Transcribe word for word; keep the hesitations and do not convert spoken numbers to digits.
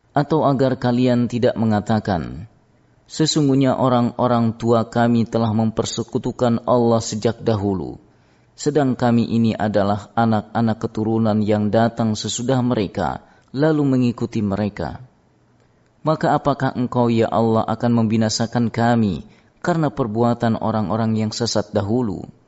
Atau agar kalian tidak mengatakan, sesungguhnya orang-orang tua kami telah mempersekutukan Allah sejak dahulu, sedang kami ini adalah anak-anak keturunan yang datang sesudah mereka, lalu mengikuti mereka. Maka apakah engkau ya Allah akan membinasakan kami karena perbuatan orang-orang yang sesat dahulu?